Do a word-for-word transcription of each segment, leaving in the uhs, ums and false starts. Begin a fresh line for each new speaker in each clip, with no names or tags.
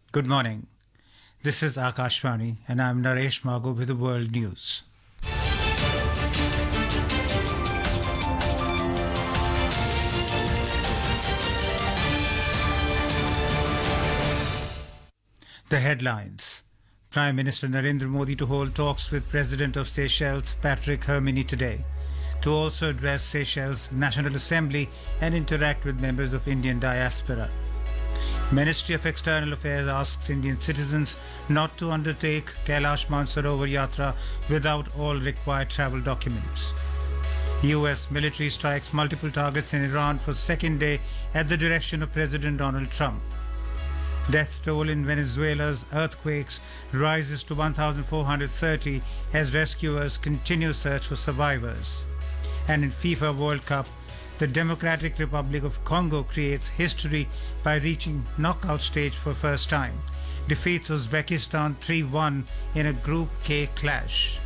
Good morning. This is Akashvani and I'm Naresh Mago with the World News. The headlines. Prime Minister Narendra Modi to hold talks with President of Seychelles Patrick Herminy today, to also address Seychelles National Assembly and interact with members of Indian diaspora. Ministry of External Affairs asks Indian citizens not to undertake Kailash Mansarovar Yatra without all required travel documents. U S military strikes multiple targets in Iran for second day at the direction of President Donald Trump. Death toll in Venezuela's earthquakes rises to one thousand four hundred thirty as rescuers continue search for survivors. And in FIFA World Cup, the Democratic Republic of Congo creates history by reaching knockout stage for first time. Defeats Uzbekistan three one in a Group K clash.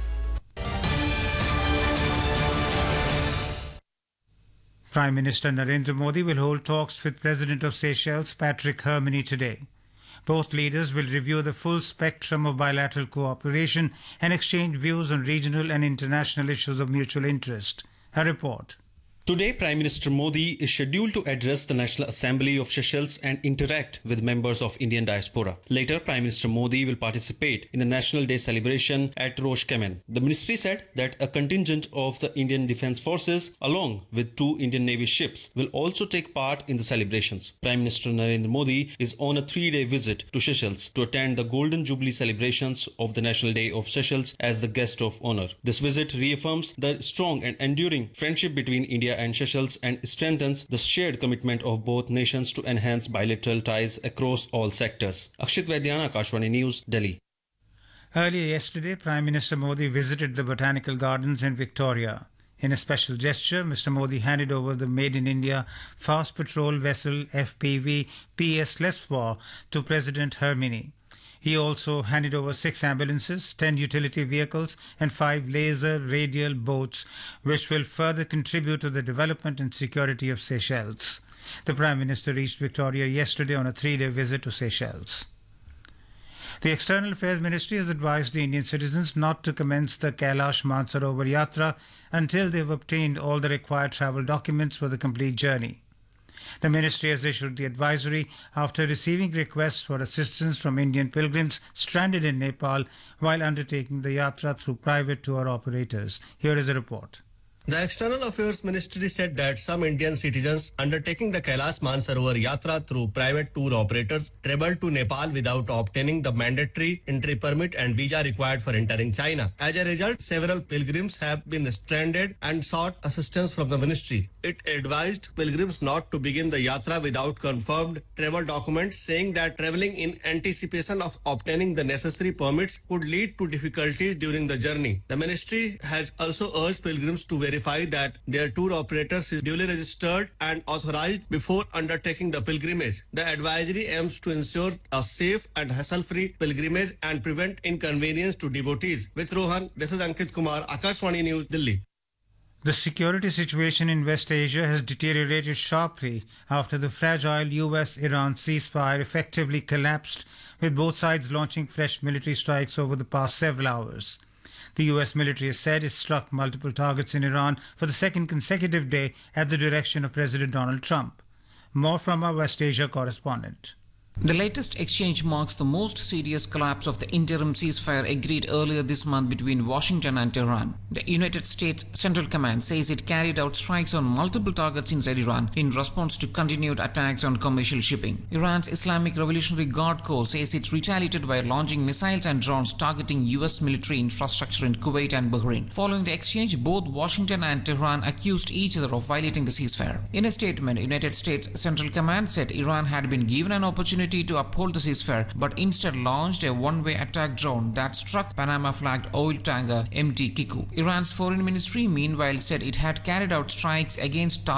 Prime Minister Narendra Modi will hold talks with President of Seychelles Patrick Herminy today. Both leaders will review the full spectrum of bilateral cooperation and exchange views on regional and international issues of mutual interest. A report.
Today, Prime Minister Modi is scheduled to address the National Assembly of Seychelles and interact with members of Indian diaspora. Later, Prime Minister Modi will participate in the National Day celebration at Rosh Kemen. The ministry said that a contingent of the Indian Defence Forces, along with two Indian Navy ships, will also take part in the celebrations. Prime Minister Narendra Modi is on a three-day visit to Seychelles to attend the Golden Jubilee celebrations of the National Day of Seychelles as the guest of honour. This visit reaffirms the strong and enduring friendship between India and Seychelles and strengthens the shared commitment of both nations to enhance bilateral ties across all sectors. Akshit Vaidyana, Akashvani News, Delhi.
Earlier yesterday, Prime Minister Modi visited the Botanical Gardens in Victoria. In a special gesture, Mister Modi handed over the Made in India Fast Patrol Vessel F P V P S Lesbos to President Herminy. He also handed over six ambulances, ten utility vehicles and five laser radial boats, which will further contribute to the development and security of Seychelles. The Prime Minister reached Victoria yesterday on a three-day visit to Seychelles. The External Affairs Ministry has advised the Indian citizens not to commence the Kailash Mansarovar Yatra until they have obtained all the required travel documents for the complete journey. The ministry has issued the advisory after receiving requests for assistance from Indian pilgrims stranded in Nepal while undertaking the yatra through private tour operators. Here is a report.
The External Affairs Ministry said that some Indian citizens undertaking the Kailash Mansarovar Yatra through private tour operators traveled to Nepal without obtaining the mandatory entry permit and visa required for entering China. As a result, several pilgrims have been stranded and sought assistance from the ministry. It advised pilgrims not to begin the yatra without confirmed travel documents, saying that traveling in anticipation of obtaining the necessary permits could lead to difficulties during the journey. The ministry has also urged pilgrims to verify that their tour operators is duly registered and authorized before undertaking the pilgrimage. The advisory aims to ensure a safe and hassle-free pilgrimage and prevent inconvenience to devotees. With Rohan, this is Ankit Kumar, Akashvani News, Delhi.
The security situation in West Asia has deteriorated sharply after the fragile U S Iran ceasefire effectively collapsed, with both sides launching fresh military strikes over the past several hours. The U S military has said it struck multiple targets in Iran for the second consecutive day at the direction of President Donald Trump. More from our West Asia correspondent.
The latest exchange marks the most serious collapse of the interim ceasefire agreed earlier this month between Washington and Tehran. The United States Central Command says it carried out strikes on multiple targets inside Iran in response to continued attacks on commercial shipping. Iran's Islamic Revolutionary Guard Corps says it retaliated by launching missiles and drones targeting U S military infrastructure in Kuwait and Bahrain. Following the exchange, both Washington and Tehran accused each other of violating the ceasefire. In a statement, United States Central Command said Iran had been given an opportunity to uphold the ceasefire, but instead launched a one-way attack drone that struck Panama-flagged oil tanker M T Kiku. Iran's foreign ministry, meanwhile, said it had carried out strikes against